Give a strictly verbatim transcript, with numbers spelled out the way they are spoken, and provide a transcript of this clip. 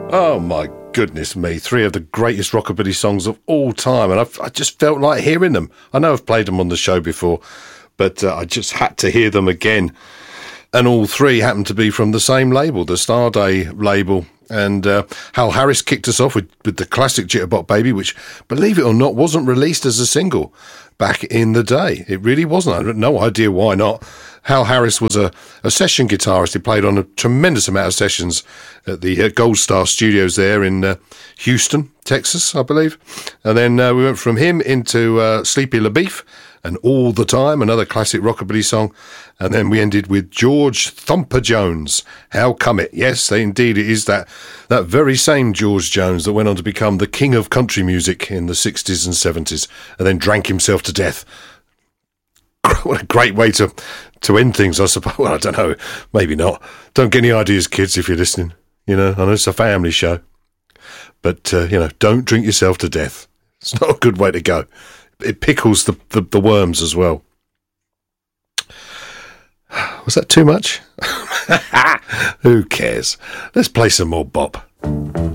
Oh my goodness me, three of the greatest rockabilly songs of all time, and I've, I just felt like hearing them. I know I've played them on the show before, but uh, I just had to hear them again. And all three happen to be from the same label, the Starday label. And uh, Hal Harris kicked us off with, with the classic Jitterbug Baby, which, believe it or not, wasn't released as a single back in the day. It really wasn't. I had no idea why not. Hal Harris was a, a session guitarist. He played on a tremendous amount of sessions at the uh, Gold Star Studios there in uh, Houston, Texas, I believe. And then uh, we went from him into uh, Sleepy LaBeef and All the Time, another classic rockabilly song. And then we ended with George Thumper Jones, How Come It? Yes, indeed, it is that, that very same George Jones that went on to become the king of country music in the sixties and seventies and then drank himself to death. What a great way to, to end things, I suppose. Well, I don't know. Maybe not. Don't get any ideas, kids, if you're listening. You know, I know it's a family show. But, uh, you know, don't drink yourself to death. It's not a good way to go. It pickles the, the, the worms as well. Was that too much? Who cares? Let's play some more bop.